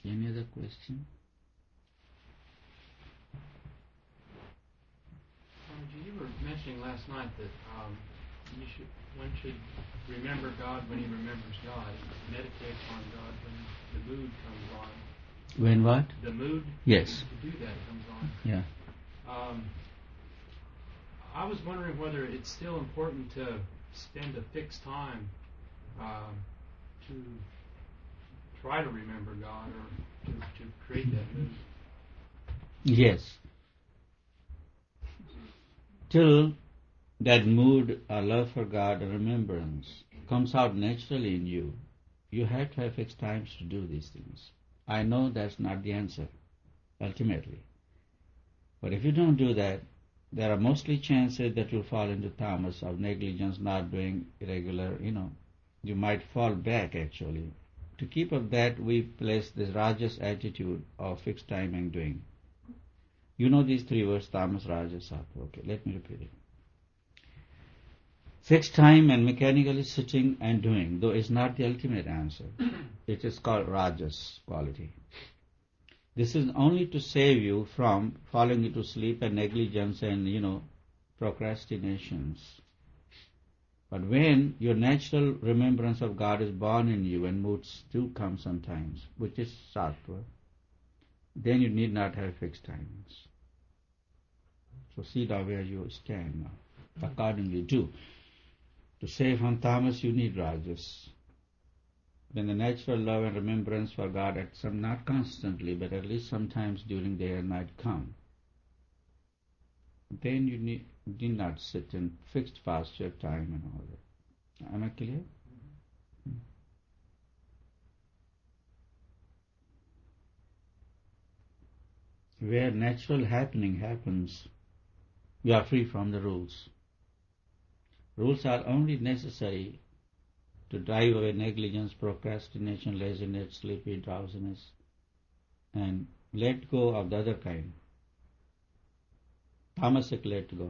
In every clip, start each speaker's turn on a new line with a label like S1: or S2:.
S1: Any other question?
S2: You were mentioning last night that one should remember God when he remembers God, meditate on God when the mood comes on.
S1: When what?
S2: The mood.
S1: Yes.
S2: To do that comes on.
S1: Yeah.
S2: I was wondering whether it's still important to spend a fixed time to try to remember God or to create that mood.
S1: Yes. Till that mood or love for God or remembrance comes out naturally in you, you have to have fixed times to do these things. I know that's not the answer, ultimately. But if you don't do that, there are mostly chances that you'll fall into tamas of negligence, not doing regular, you might fall back actually. To keep up that, we place this rajas attitude of fixed time and doing. You know these three words, tamas, rajas, sattva. Okay, let me repeat it. Fixed time and mechanically sitting and doing, though is not the ultimate answer. It is called rajas quality. This is only to save you from falling into sleep and negligence and, procrastinations. But when your natural remembrance of God is born in you and moods do come sometimes, which is sattva, then you need not have fixed timings. So see now where you stand now. Accordingly do. To save from tamas, you need rajas. When the natural love and remembrance for God, not constantly, but at least sometimes during day and night come, then you need not sit in fixed posture, time and all that. Am I clear? Where natural happening happens, you are free from the rules. Rules are only necessary to drive away negligence, procrastination, laziness, sleepy, drowsiness, and let go of the other kind. Tamasic let go.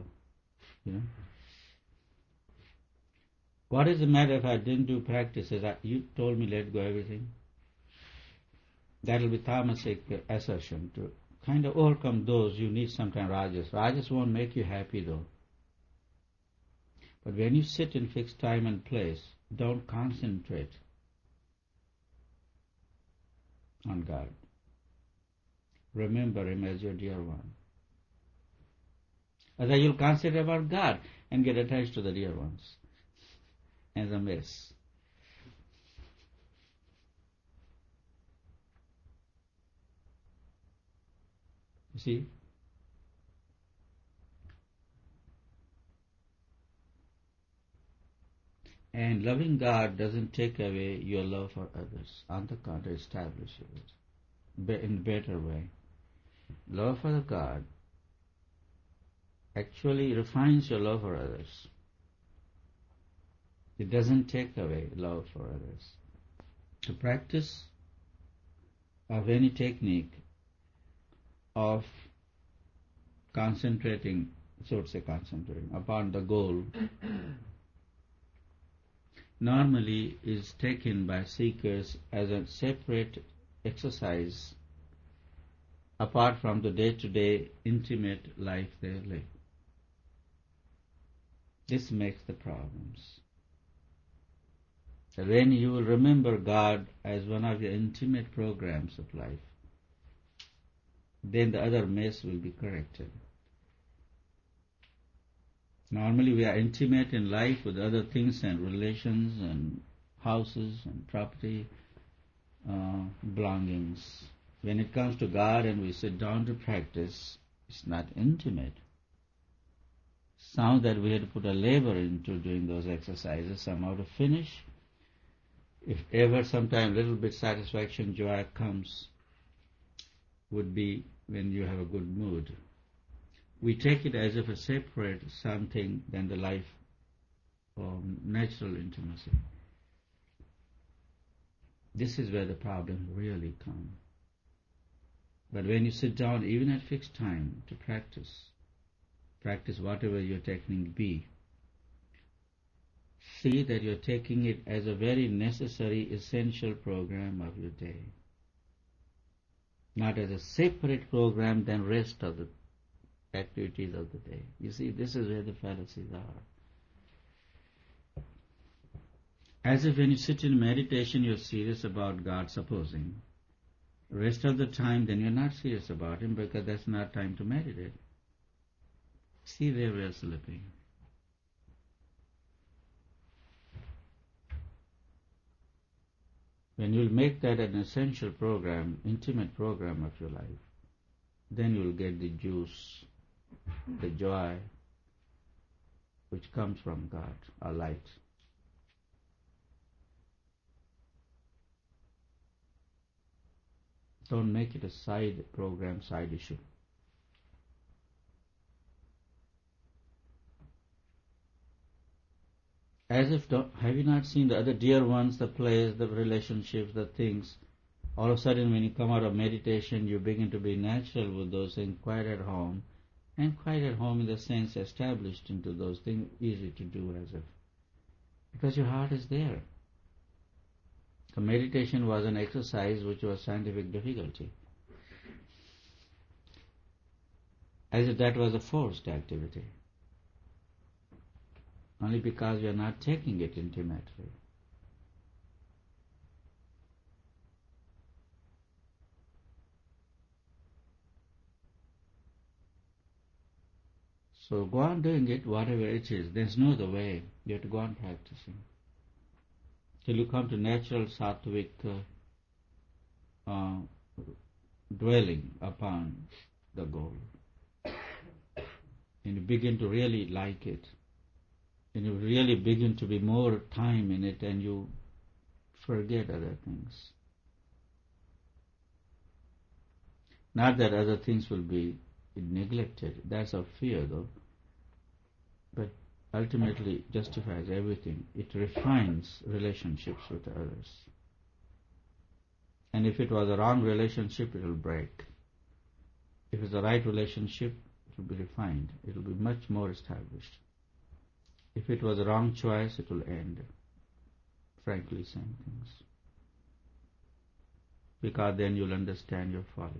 S1: What is the matter if I didn't do practices? You told me let go everything. That will be tamasic assertion. To kind of overcome those, you need sometimes rajas. Rajas won't make you happy though. But when you sit in fixed time and place, don't concentrate on God. Remember Him as your dear one. Otherwise you'll concentrate about God and get attached to the dear ones. And a mess. You see? And loving God doesn't take away your love for others. On the contrary, establishes it in a better way. Love for God actually refines your love for others. It doesn't take away love for others. The practice of any technique of concentrating upon the goal normally is taken by seekers as a separate exercise apart from the day-to-day intimate life they live. This makes the problems. When you will remember God as one of your intimate programs of life, then the other mess will be corrected. Normally we are intimate in life with other things and relations and houses and property, belongings. When it comes to God and we sit down to practice, it's not intimate. Sounds that we had to put a labor into doing those exercises somehow to finish. If ever sometime little bit satisfaction, joy comes, would be when you have a good mood. We take it as if a separate something than the life of natural intimacy. This is where the problems really come. But when you sit down, even at fixed time, to practice whatever your technique be, see that you're taking it as a very necessary, essential program of your day. not as a separate program than rest of the activities of the day. You see, this is where the fallacies are. As if when you sit in meditation, you're serious about God, supposing. Rest of the time, then you're not serious about Him because that's not time to meditate. See where we're slipping. When you'll make that an essential program, intimate program of your life, then you'll get the juice, the joy, which comes from God, or light. Don't make it a side program, side issue. As if, have you not seen the other dear ones, the plays, the relationships, the things? All of a sudden when you come out of meditation, you begin to be natural with those things, quite at home. And quite at home in the sense established into those things, easy to do as if. Because your heart is there. The meditation was an exercise which was scientific difficulty. As if that was a forced activity. Only because you are not taking it intimately. So go on doing it, whatever it is. There's no other way. You have to go on practicing. Till you come to natural sattvic dwelling upon the goal. And you begin to really like it. And you really begin to be more time in it and you forget other things. Not that other things will be neglected. That's a fear though. But ultimately justifies everything. It refines relationships with others. And if it was a wrong relationship, it will break. If it's the right relationship, it will be refined. It will be much more established. If it was a wrong choice, it will end. Frankly saying things. Because then you'll understand your folly.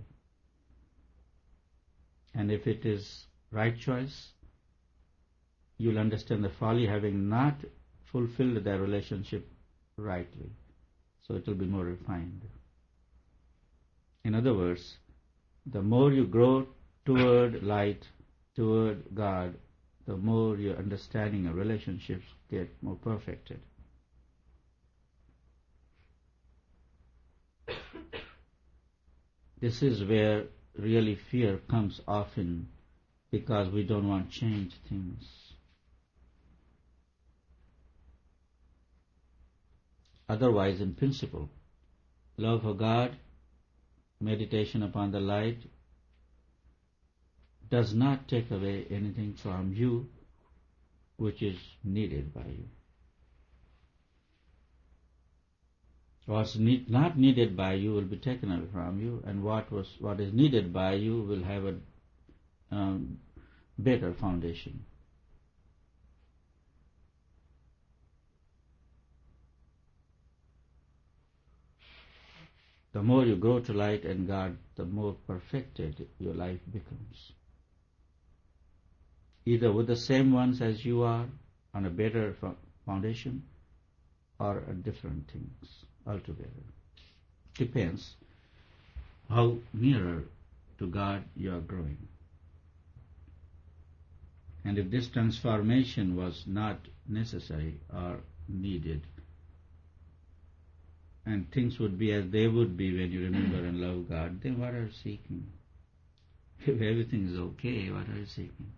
S1: And if it is right choice, you'll understand the folly having not fulfilled their relationship rightly. So it will be more refined. In other words, the more you grow toward light, toward God, the more your understanding of relationships get more perfected. This is where really fear comes often because we don't want to change things. Otherwise, in principle, love for God, meditation upon the light, does not take away anything from you which is needed by you. What's not needed by you will be taken away from you, and what is needed by you will have a better foundation. The more you grow to light and God, the more perfected your life becomes. Either with the same ones as you are, on a better foundation, or different things altogether. Depends how nearer to God you are growing. And if this transformation was not necessary or needed, and things would be as they would be when you remember and love God, then what are you seeking? If everything is okay, what are you seeking?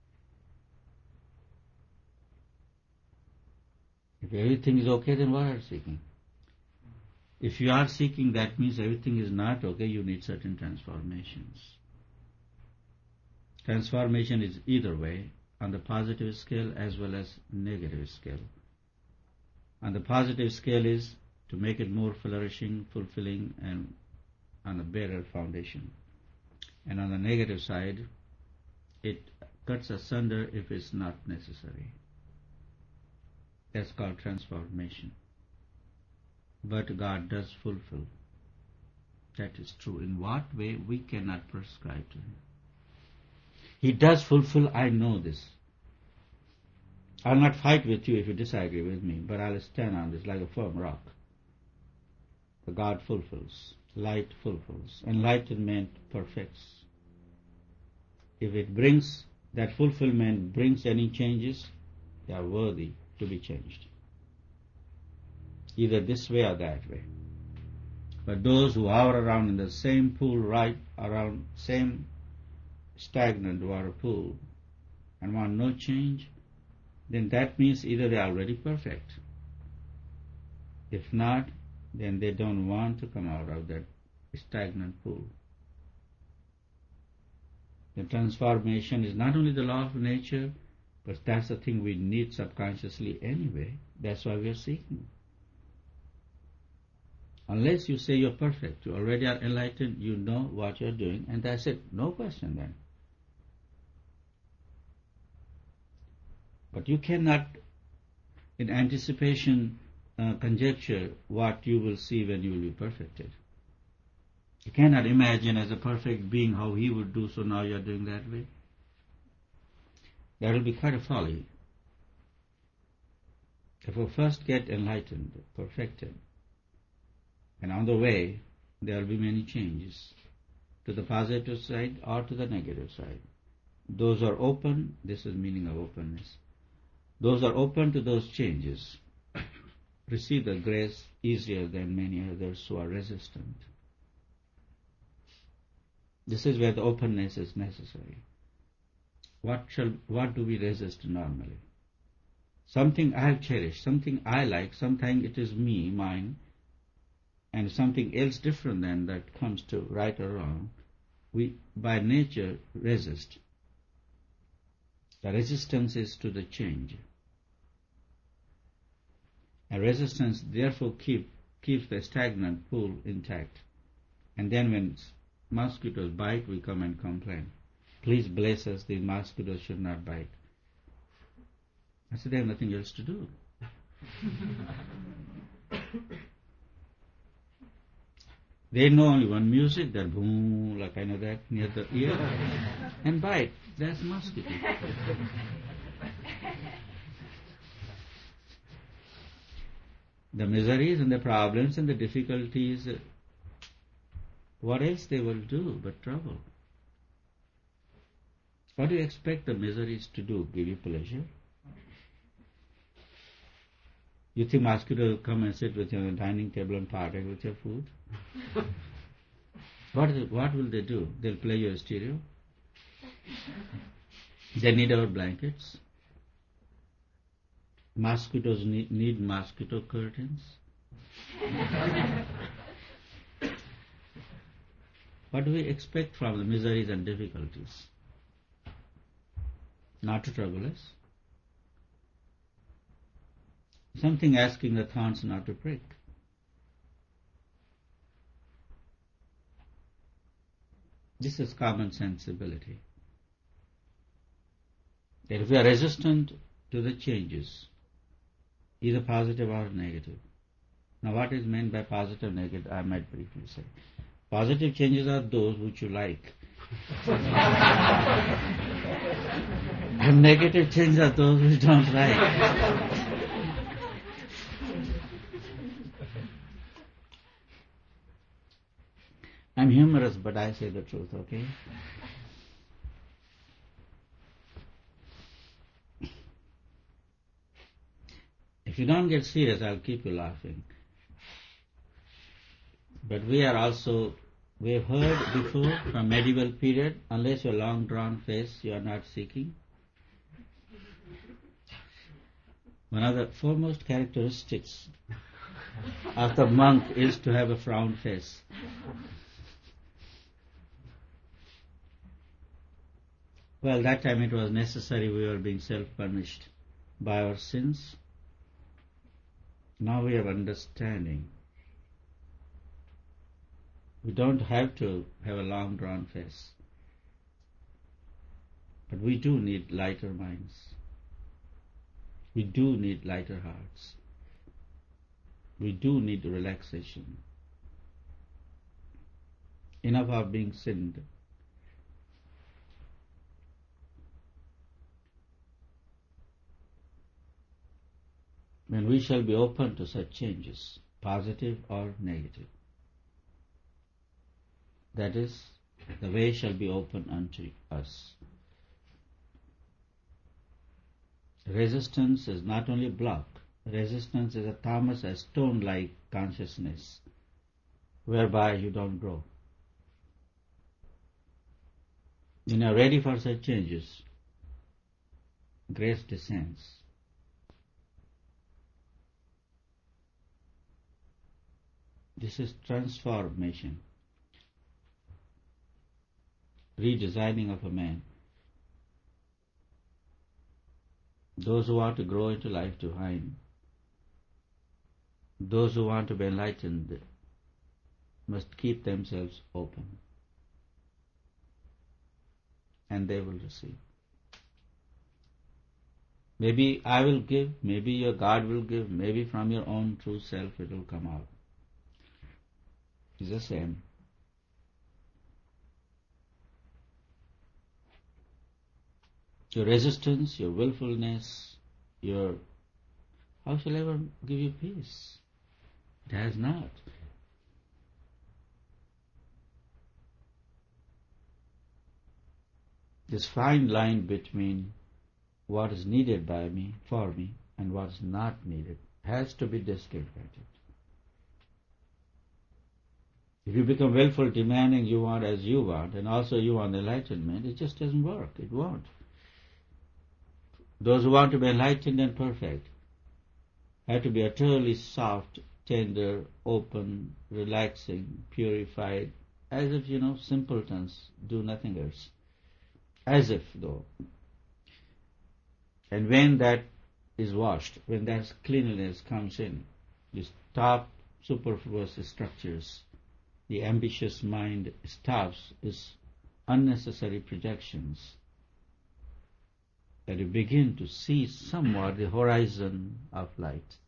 S1: If everything is okay, then what are you seeking? If you are seeking, that means everything is not okay, you need certain transformations. Transformation is either way, on the positive scale as well as negative scale. On the positive scale is to make it more flourishing, fulfilling, and on a better foundation. And on the negative side, it cuts asunder if it's not necessary. That's called transformation. But God does fulfill. That is true. In what way we cannot prescribe to him. He does fulfill, I know this. I'll not fight with you if you disagree with me, but I'll stand on this like a firm rock. The God fulfills, light fulfills, enlightenment perfects. If it brings, that fulfillment brings any changes, they are worthy to be changed. Either this way or that way. But those who hover around in the same pool, right around same stagnant water pool, and want no change, then that means either they are already perfect. If not, then they don't want to come out of that stagnant pool. The transformation is not only the law of nature, but that's the thing we need subconsciously anyway. That's why we are seeking. Unless you say you're perfect, you already are enlightened, you know what you're doing, and that's it. No question then. But you cannot, in anticipation, conjecture what you will see when you will be perfected. You cannot imagine as a perfect being how he would do, so now you are doing that way. That will be quite a folly. If we first get enlightened, perfected, and on the way there will be many changes, to the positive side or to the negative side. Those are open, this is meaning of openness. Those are open to those changes receive the grace easier than many others who are resistant. This is where the openness is necessary. What do we resist normally? Something I have cherished, something I like, sometimes it is me, mine, and something else different than that comes to right or wrong, we by nature resist. The resistance is to the change. And resistance therefore keeps the stagnant pool intact. And then when mosquitoes bite, we come and complain. Please bless us, these mosquitoes should not bite. I said, they have nothing else to do. They know only one music, that boom, like kind of that, near the ear, and bite. That's mosquito. The miseries and the problems and the difficulties, what else they will do but trouble? What do you expect the miseries to do? Give you pleasure? You think mosquito will come and sit with you on the dining table and partake with your food? What will they do? They'll play your stereo. They need our blankets. Mosquitoes need mosquito curtains. What do we expect from the miseries and difficulties? Not to trouble us. Something asking the thorns not to prick. This is common sensibility. That if we are resistant to the changes, either positive or negative. Now what is meant by positive, negative, I might briefly say. Positive changes are those which you like. And negative changes are those which you don't like. I'm humorous, but I say the truth, okay? If you don't get serious, I'll keep you laughing. But we have heard before from medieval period, unless your long drawn face, you are not seeking. One of the foremost characteristics of the monk is to have a frown face. Well, that time it was necessary, we were being self-punished by our sins. Now we have understanding. We don't have to have a long drawn face. But we do need lighter minds. We do need lighter hearts. We do need relaxation. enough of being sinned. When we shall be open to such changes, positive or negative, that is, the way shall be open unto us. Resistance is not only block, resistance is a Thomas, a stone-like consciousness, whereby you don't grow. When you are ready for such changes, grace descends. This is transformation, redesigning of a man. Those who want to grow into life divine, those who want to be enlightened, must keep themselves open, and they will receive. Maybe I will give, maybe your God will give, maybe from your own true self it will come out. It's the same. Your resistance, your willfulness, how shall I ever give you peace? It has not. This fine line between what is needed by me, for me, and what is not needed has to be discriminated. If you become willful, demanding you want as you want, and also you want enlightenment, it just doesn't work. It won't. Those who want to be enlightened and perfect have to be utterly soft, tender, open, relaxing, purified, as if, simpletons do nothing else. As if, though. And when that is washed, when that cleanliness comes in, you stop superfluous structures. The ambitious mind stops its unnecessary projections, that you begin to see somewhat the horizon of light.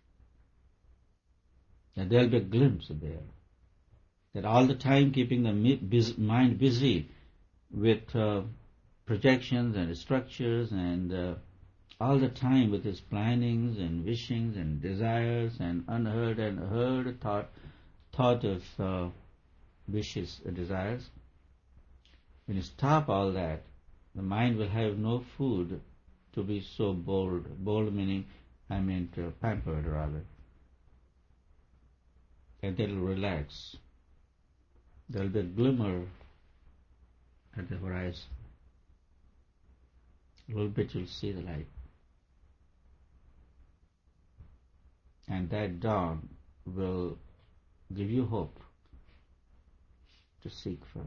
S1: And there will be a glimpse there. That all the time keeping the mind busy with projections and structures, and all the time with its plannings and wishings and desires and unheard and heard thought of wishes and desires. When you stop all that, the mind will have no food to be so bold. Bold meaning, pampered rather. And it will relax. There will be a glimmer at the horizon. A little bit you'll see the light. And that dawn will give you hope to seek further.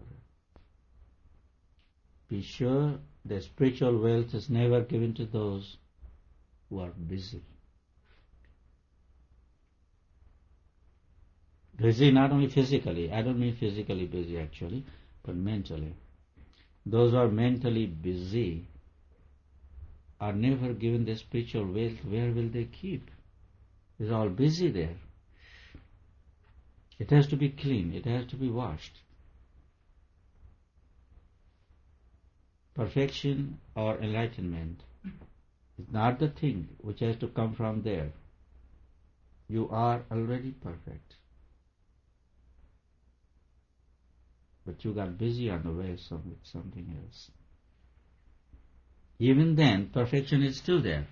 S1: Be sure that spiritual wealth is never given to those who are busy. Busy not only physically, I don't mean physically busy actually, but mentally. Those who are mentally busy are never given the spiritual wealth. Where will they keep? It's all busy there. It has to be clean, it has to be washed. Perfection or enlightenment is not the thing which has to come from there. You are already perfect. But you got busy on the way with something else. Even then, perfection is still there.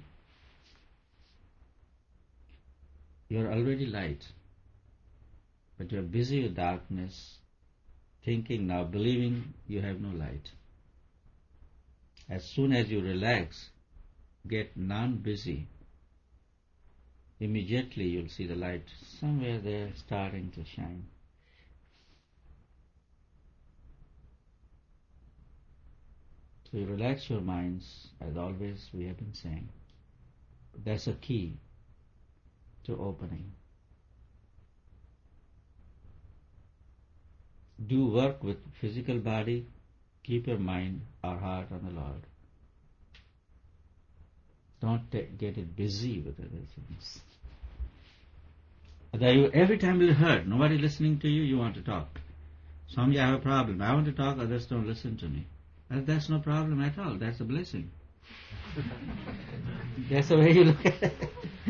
S1: You are already light. But you are busy with darkness, thinking now, believing you have no light. As soon as you relax, get non-busy, immediately you'll see the light somewhere there starting to shine. So you relax your minds, as always we have been saying. That's a key to opening. Do work with physical body, keep your mind or heart on the Lord. Don't get it busy with other things. Every time you hurt, nobody listening to you, you want to talk. Swami, I have a problem. I want to talk, others don't listen to me. That's no problem at all. That's a blessing. That's the way you look at it.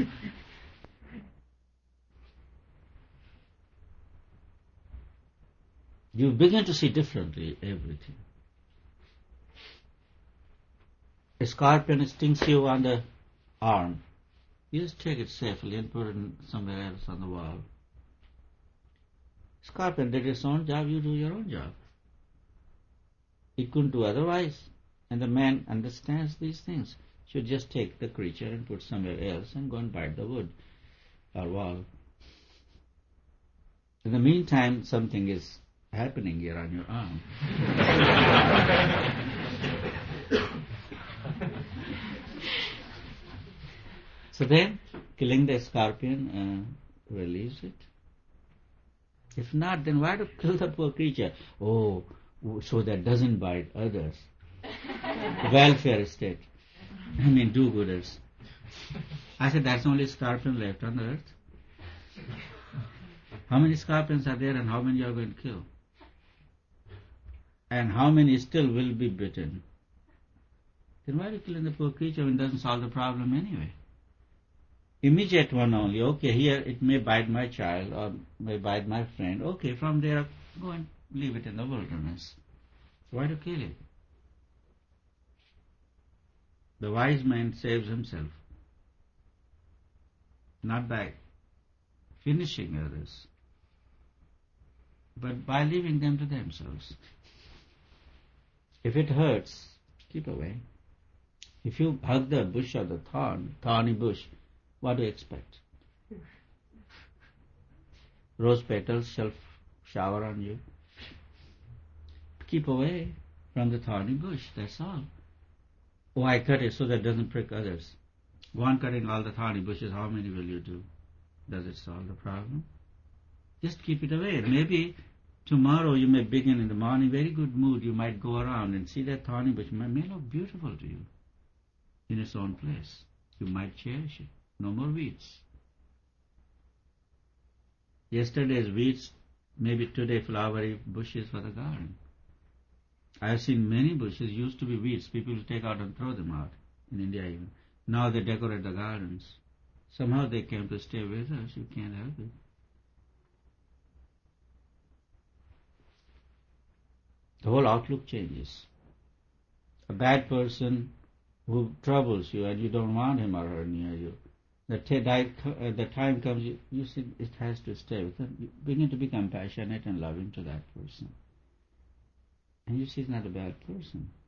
S1: You begin to see differently everything. A scorpion stings you on the arm. You just take it safely and put it somewhere else on the wall. Scorpion did its own job, you do your own job. He couldn't do otherwise. And the man understands these things. Should just take the creature and put somewhere else and go and bite the wood or wall. In the meantime, something is happening here on your arm. So then, killing the scorpion relieves it. If not, then why to kill the poor creature? Oh, so that doesn't bite others. Welfare state. I mean, do-gooders. I said, that's the only scorpion left on the earth. How many scorpions are there and how many you are going to kill? And how many still will be bitten? Then why are you killing the poor creature when it doesn't solve the problem anyway? Immediate one only. Okay, here it may bite my child or may bite my friend. Okay, from there, go and leave it in the wilderness. Why to kill it? The wise man saves himself, not by finishing others, but by leaving them to themselves. If it hurts, keep away. If you hug the bush or the thorny bush, what do you expect? Rose petals shall shower on you. Keep away from the thorny bush, that's all. Oh, I cut it so that it doesn't prick others. Go on cutting all the thorny bushes, how many will you do? Does it solve the problem? Just keep it away. Maybe tomorrow you may begin in the morning, very good mood, you might go around and see that thorny bush may look beautiful to you in its own place. You might cherish it. No more weeds. Yesterday's weeds, maybe today flowery bushes for the garden. I have seen many bushes used to be weeds. People take out and throw them out, in India even. Now they decorate the gardens. Somehow they came to stay with us. You can't help it. The whole outlook changes. A bad person who troubles you and you don't want him or her near you, the time comes, you see it has to stay with them. You begin to be compassionate and loving to that person. And you see he's not a bad person.